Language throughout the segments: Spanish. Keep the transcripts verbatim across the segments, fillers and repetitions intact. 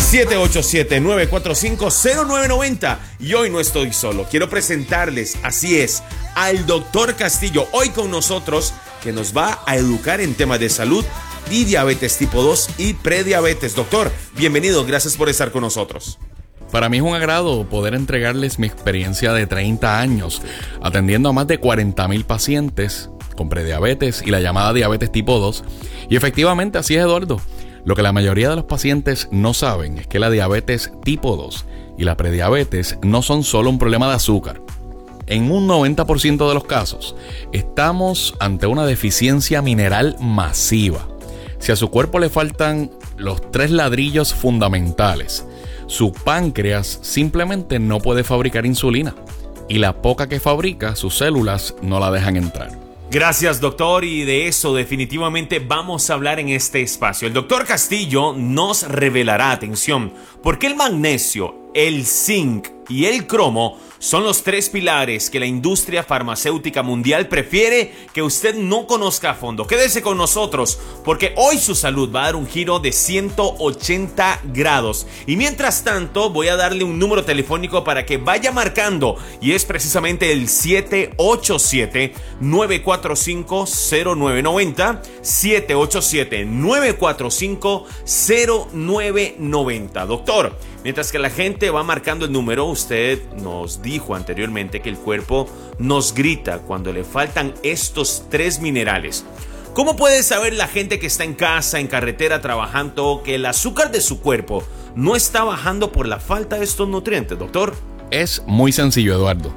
siete ocho siete, nueve cuatro cinco, cero nueve nueve cero. Y hoy no estoy solo, quiero presentarles, así es, al doctor Castillo, hoy con nosotros, que nos va a educar en temas de salud y diabetes tipo dos y prediabetes. Doctor, bienvenido, gracias por estar con nosotros. Para mí es un agrado poder entregarles mi experiencia de treinta años, atendiendo a más de cuarenta mil pacientes con prediabetes y la llamada diabetes tipo dos. Y efectivamente así es, Eduardo. Lo que la mayoría de los pacientes no saben es que la diabetes tipo dos y la prediabetes no son solo un problema de azúcar. En un noventa por ciento de los casos, estamos ante una deficiencia mineral masiva. Si a su cuerpo le faltan los tres ladrillos fundamentales, su páncreas simplemente no puede fabricar insulina. Y la poca que fabrica, sus células no la dejan entrar. Gracias, doctor, y de eso definitivamente vamos a hablar en este espacio. El doctor Castillo nos revelará, atención, por qué el magnesio, el zinc y el cromo son los tres pilares que la industria farmacéutica mundial prefiere que usted no conozca a fondo. Quédese con nosotros porque hoy su salud va a dar un giro de ciento ochenta grados. Y mientras tanto voy a darle un número telefónico para que vaya marcando y es precisamente el siete ocho siete, nueve cuatro cinco, cero nueve nueve cero, siete ocho siete, nueve cuatro cinco, cero nueve nueve cero. Doctor, mientras que la gente va marcando el número, usted nos dijo anteriormente que el cuerpo nos grita cuando le faltan estos tres minerales. ¿Cómo puede saber la gente que está en casa, en carretera, trabajando, que el azúcar de su cuerpo no está bajando por la falta de estos nutrientes, doctor? Es muy sencillo, Eduardo.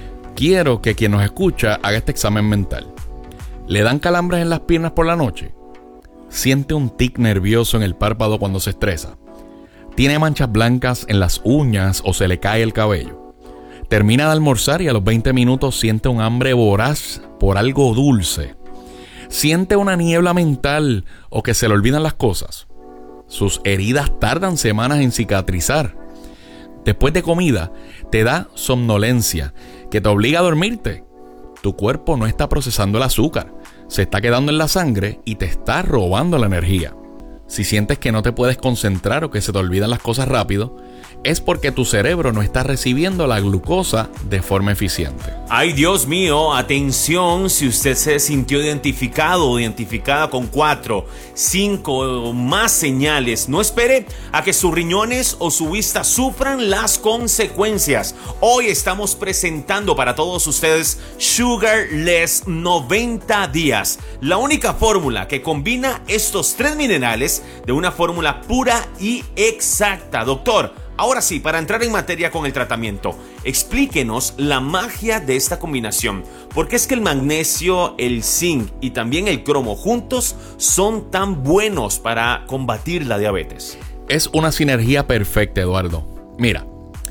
Quiero que quien nos escucha haga este examen mental. ¿Le dan calambres en las piernas por la noche? ¿Siente un tic nervioso en el párpado cuando se estresa? ¿Tiene manchas blancas en las uñas o se le cae el cabello? Termina de almorzar y a los veinte minutos siente un hambre voraz por algo dulce. ¿Siente una niebla mental o que se le olvidan las cosas? Sus heridas tardan semanas en cicatrizar. Después de comida, te da somnolencia que te obliga a dormirte. Tu cuerpo no está procesando el azúcar, se está quedando en la sangre y te está robando la energía. Si sientes que no te puedes concentrar o que se te olvidan las cosas rápido, es porque tu cerebro no está recibiendo la glucosa de forma eficiente. Ay, Dios mío, atención, si usted se sintió identificado o identificada con cuatro, cinco o más señales, no espere a que sus riñones o su vista sufran las consecuencias. Hoy estamos presentando para todos ustedes Sugarless noventa días, la única fórmula que combina estos tres minerales de una fórmula pura y exacta. Doctor, ahora sí, para entrar en materia con el tratamiento, explíquenos la magia de esta combinación. ¿Por qué es que el magnesio, el zinc y también el cromo juntos son tan buenos para combatir la diabetes? Es una sinergia perfecta, Eduardo. Mira,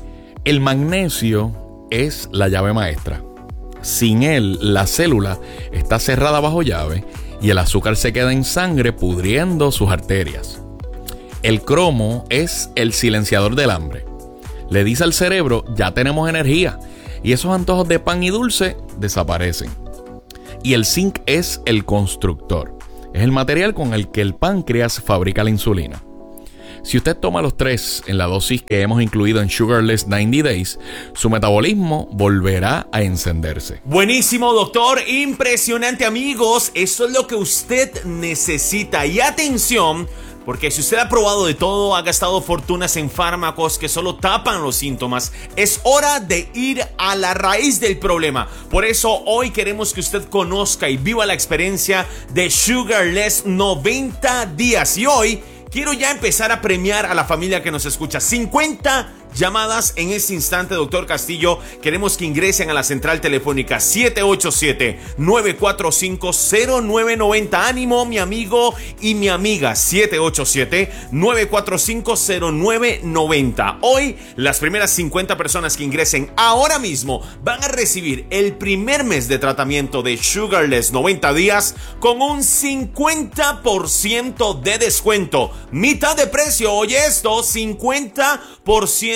el magnesio es la llave maestra. Sin él, la célula está cerrada bajo llave y el azúcar se queda en sangre pudriendo sus arterias. El cromo es el silenciador del hambre. Le dice al cerebro, ya tenemos energía, y esos antojos de pan y dulce desaparecen. Y el zinc es el constructor. Es el material con el que el páncreas fabrica la insulina. Si usted toma los tres en la dosis que hemos incluido en Sugarless noventa Days, su metabolismo volverá a encenderse. Buenísimo, doctor. Impresionante, amigos. Eso es lo que usted necesita. Y atención, porque si usted ha probado de todo, ha gastado fortunas en fármacos que solo tapan los síntomas, es hora de ir a la raíz del problema. Por eso hoy queremos que usted conozca y viva la experiencia de Sugarless noventa días. Y hoy quiero ya empezar a premiar a la familia que nos escucha. cincuenta llamadas en este instante, doctor Castillo. Queremos que ingresen a la central telefónica siete ocho siete, nueve cuatro cinco, cero nueve nueve cero. Ánimo, mi amigo y mi amiga. siete ocho siete, nueve cuatro cinco, cero nueve nueve cero. Hoy, las primeras cincuenta personas que ingresen ahora mismo van a recibir el primer mes de tratamiento de Sugarless noventa días con un cincuenta por ciento de descuento. Mitad de precio. Oye esto, cincuenta por ciento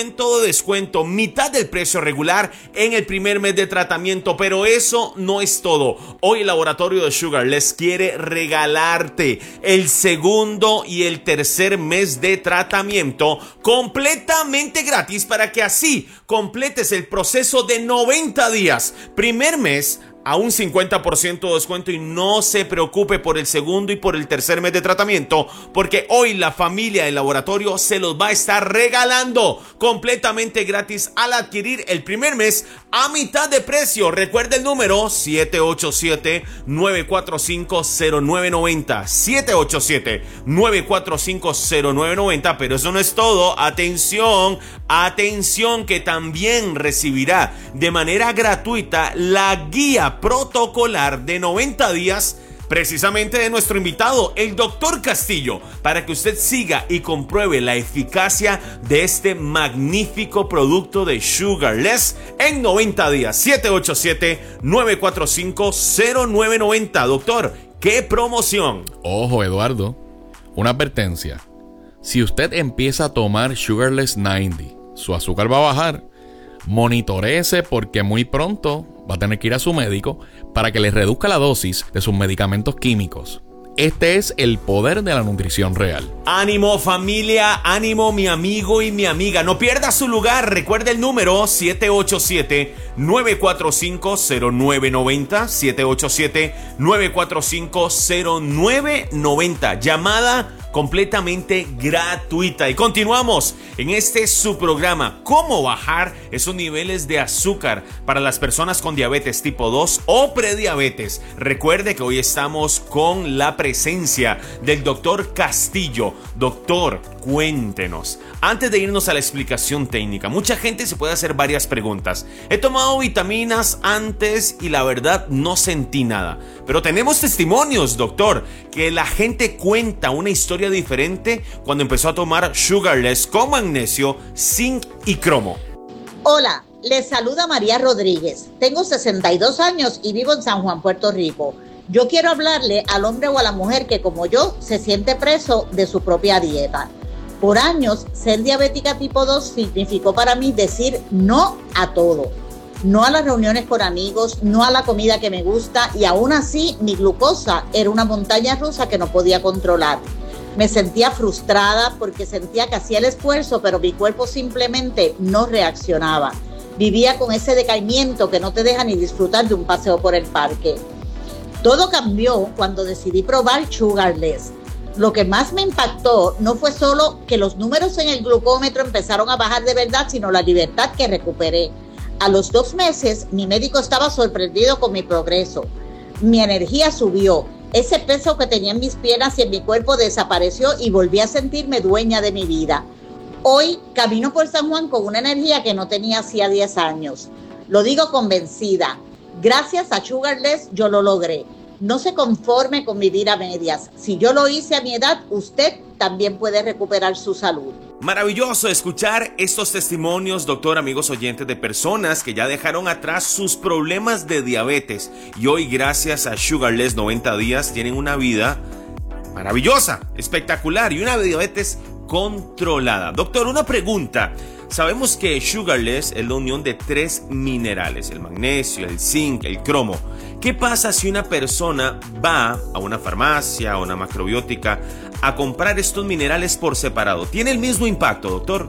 ciento de descuento, mitad del precio regular en el primer mes de tratamiento. Pero eso no es todo. Hoy el laboratorio de Sugarless quiere regalarte el segundo y el tercer mes de tratamiento completamente gratis para que así completes el proceso de noventa días. Primer mes a un cincuenta por ciento de descuento y no se preocupe por el segundo y por el tercer mes de tratamiento, porque hoy la familia del laboratorio se los va a estar regalando completamente gratis al adquirir el primer mes a mitad de precio. Recuerda el número siete ocho siete, nueve cuatro cinco, cero nueve nueve cero, siete ocho siete, nueve cuatro cinco, cero nueve nueve cero, pero eso no es todo. Atención, atención que también recibirá de manera gratuita la guía protocolar de noventa días precisamente de nuestro invitado, el doctor Castillo, para que usted siga y compruebe la eficacia de este magnífico producto de Sugarless en noventa días. siete ocho siete, nueve cuatro cinco, cero nueve nueve cero. Doctor, ¿qué promoción? Ojo, Eduardo, una advertencia. Si usted empieza a tomar Sugarless noventa, su azúcar va a bajar. Monitoreese porque muy pronto va a tener que ir a su médico para que le reduzca la dosis de sus medicamentos químicos. Este es el poder de la nutrición real. Ánimo familia, ánimo mi amigo y mi amiga. No pierda su lugar. Recuerde el número siete ocho siete, nueve cuatro cinco, cero nueve nueve cero. siete ocho siete, nueve cuatro cinco, cero nueve nueve cero. Llamada completamente gratuita. Y continuamos en este su programa, cómo bajar esos niveles de azúcar para las personas con diabetes tipo dos o prediabetes. Recuerde que hoy estamos con la presencia del doctor Castillo. Doctor, cuéntenos, antes de irnos a la explicación técnica, mucha gente se puede hacer varias preguntas. He tomado vitaminas antes y la verdad no sentí nada, pero tenemos testimonios, doctor, que la gente cuenta una historia diferente cuando empezó a tomar Sugarless con magnesio, zinc y cromo. Hola, les saluda María Rodríguez. Tengo sesenta y dos años y vivo en San Juan, Puerto Rico. Yo quiero hablarle al hombre o a la mujer que, como yo, se siente preso de su propia dieta. Por años, ser diabética tipo dos significó para mí decir no a todo. No a las reuniones con amigos, no a la comida que me gusta, y aún así mi glucosa era una montaña rusa que no podía controlar. Me sentía frustrada porque sentía que hacía el esfuerzo, pero mi cuerpo simplemente no reaccionaba. Vivía con ese decaimiento que no te deja ni disfrutar de un paseo por el parque. Todo cambió cuando decidí probar Sugarless. Lo que más me impactó no fue solo que los números en el glucómetro empezaron a bajar de verdad, sino la libertad que recuperé. A los dos meses, mi médico estaba sorprendido con mi progreso. Mi energía subió. Ese peso que tenía en mis piernas y en mi cuerpo desapareció y volví a sentirme dueña de mi vida. Hoy camino por San Juan con una energía que no tenía hacía diez años. Lo digo convencida. Gracias a Sugarless yo lo logré. No se conforme con vivir a medias. Si yo lo hice a mi edad, usted también puede recuperar su salud. Maravilloso escuchar estos testimonios, doctor, amigos oyentes, de personas que ya dejaron atrás sus problemas de diabetes y hoy, gracias a Sugarless noventa días, tienen una vida maravillosa, espectacular y una diabetes controlada. Doctor, una pregunta. Sabemos que Sugarless es la unión de tres minerales, el magnesio, el zinc, el cromo. ¿Qué pasa si una persona va a una farmacia, a una macrobiótica, a comprar estos minerales por separado? ¿Tiene el mismo impacto, doctor?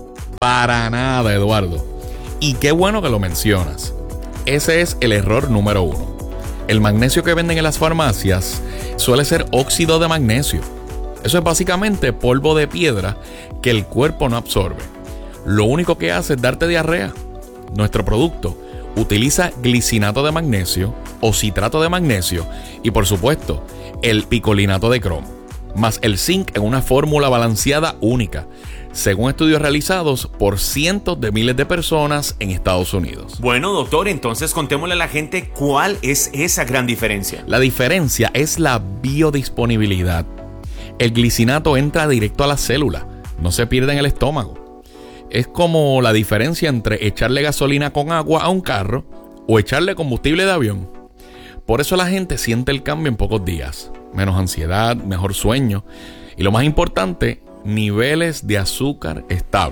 Para nada, Eduardo. Y qué bueno que lo mencionas. Ese es el error número uno. El magnesio que venden en las farmacias suele ser óxido de magnesio. Eso es básicamente polvo de piedra que el cuerpo no absorbe. Lo único que hace es darte diarrea. Nuestro producto utiliza glicinato de magnesio o citrato de magnesio y, por supuesto, el picolinato de cromo, más el zinc en una fórmula balanceada única, según estudios realizados por cientos de miles de personas en Estados Unidos. Bueno, doctor, entonces contémosle a la gente cuál es esa gran diferencia. La diferencia es la biodisponibilidad. El glicinato entra directo a la célula, no se pierde en el estómago. Es como la diferencia entre echarle gasolina con agua a un carro o echarle combustible de avión. Por eso la gente siente el cambio en pocos días. Menos ansiedad, mejor sueño y, lo más importante, niveles de azúcar estables.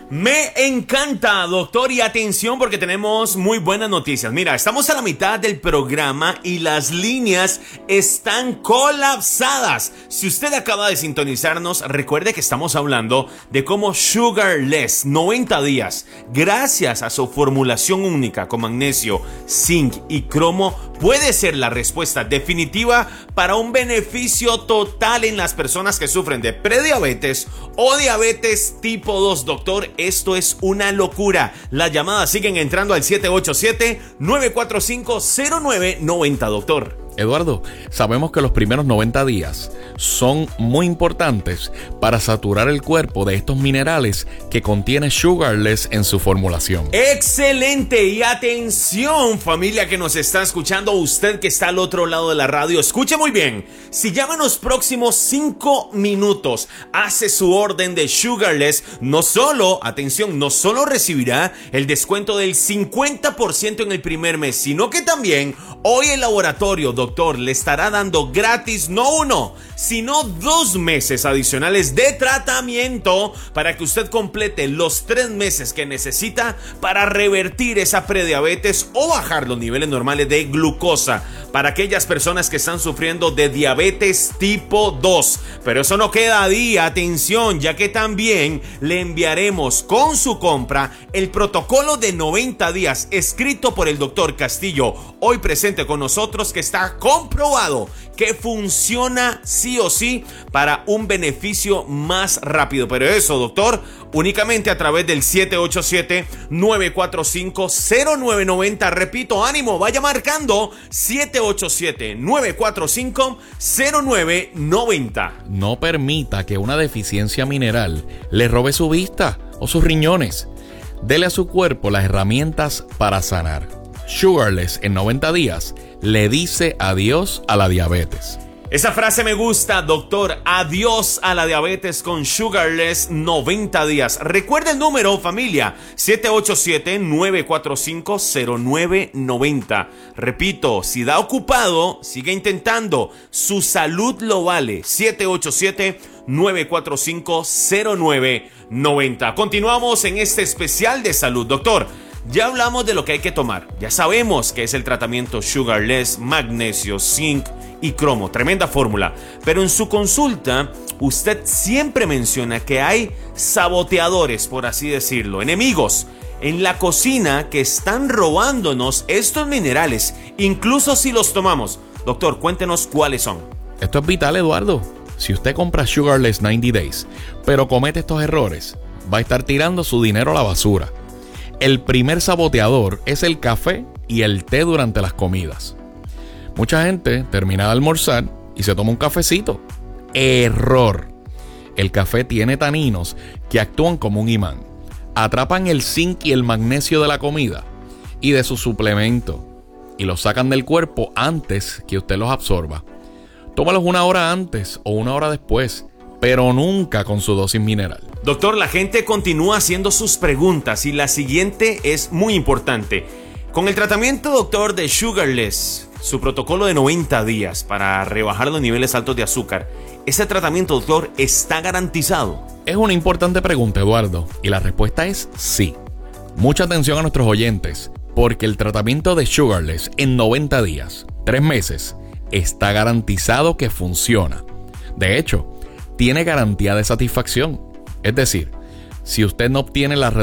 Me encanta, doctor, y atención porque tenemos muy buenas noticias. Mira, estamos a la mitad del programa y las líneas están colapsadas. Si usted acaba de sintonizarnos, recuerde que estamos hablando de cómo Sugarless noventa días, gracias a su formulación única con magnesio, zinc y cromo, puede ser la respuesta definitiva para un beneficio total en las personas que sufren de prediabetes o diabetes tipo dos, doctor. Esto es una locura. Las llamadas siguen entrando al siete ocho siete, nueve cuatro cinco, cero nueve nueve cero, doctor. Eduardo, sabemos que los primeros noventa días son muy importantes para saturar el cuerpo de estos minerales que contiene Sugarless en su formulación. ¡Excelente! Y atención, familia que nos está escuchando, usted que está al otro lado de la radio, escuche muy bien. Si llama en los próximos cinco minutos, hace su orden de Sugarless, no solo, atención, no solo recibirá el descuento del cincuenta por ciento en el primer mes, sino que también hoy el laboratorio, doctor, le estará dando gratis no uno, sino dos meses adicionales de tratamiento para que usted complete los tres meses que necesita para revertir esa prediabetes o bajar los niveles normales de glucosa para aquellas personas que están sufriendo de diabetes tipo dos. Pero eso no queda ahí, atención, ya que también le enviaremos con su compra el protocolo de noventa días escrito por el doctor Castillo, hoy presente con nosotros, que está comprobado que funciona sí o sí para un beneficio más rápido. Pero eso, doctor, únicamente a través del siete ocho siete, nueve cuatro cinco, cero nueve nueve cero. Repito, ánimo, vaya marcando siete ocho siete, nueve cuatro cinco, cero nueve nueve cero. No permita que una deficiencia mineral le robe su vista o sus riñones. Dele a su cuerpo las herramientas para sanar. Sugarless en noventa días le dice adiós a la diabetes. Esa frase me gusta, doctor. Adiós a la diabetes con Sugarless noventa días. Recuerda el número, familia, siete ocho siete, nueve cuatro cinco, cero nueve nueve cero. Repito, si da ocupado, sigue intentando. Su salud lo vale. siete ocho siete, nueve cuatro cinco, cero nueve nueve cero. Continuamos en este especial de salud, doctor. Ya hablamos de lo que hay que tomar. Ya sabemos que es el tratamiento Sugarless, magnesio, zinc y cromo. Tremenda fórmula. Pero en su consulta, usted siempre menciona que hay saboteadores, por así decirlo, enemigos en la cocina que están robándonos estos minerales, incluso si los tomamos. Doctor, cuéntenos cuáles son. Esto es vital, Eduardo. Si usted compra Sugarless noventa Days, pero comete estos errores, va a estar tirando su dinero a la basura. El primer saboteador es el café y el té durante las comidas. Mucha gente termina de almorzar y se toma un cafecito. Error. El café tiene taninos que actúan como un imán. Atrapan el zinc y el magnesio de la comida y de su suplemento y los sacan del cuerpo antes que usted los absorba. Tómalos una hora antes o una hora después, pero nunca con su dosis mineral. Doctor, la gente continúa haciendo sus preguntas y la siguiente es muy importante. Con el tratamiento, doctor, de Sugarless, su protocolo de noventa días para rebajar los niveles altos de azúcar, ¿ese tratamiento, doctor, está garantizado? Es una importante pregunta, Eduardo, y la respuesta es sí. Mucha atención a nuestros oyentes, porque el tratamiento de Sugarless en noventa días, tres meses, está garantizado que funciona. De hecho, tiene garantía de satisfacción. Es decir, si usted no obtiene la reducción